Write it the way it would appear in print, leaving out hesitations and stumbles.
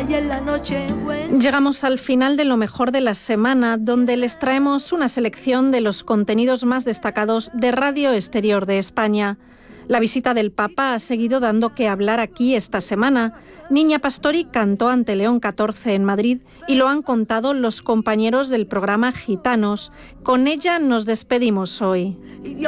y en la noche Llegamos al final de lo mejor de la semana, donde les traemos una selección de los contenidos más destacados de Radio Exterior de España. La visita del Papa ha seguido dando que hablar aquí esta semana. Niña Pastori cantó ante León XIV en Madrid y lo han contado los compañeros del programa Gitanos. Con ella nos despedimos hoy.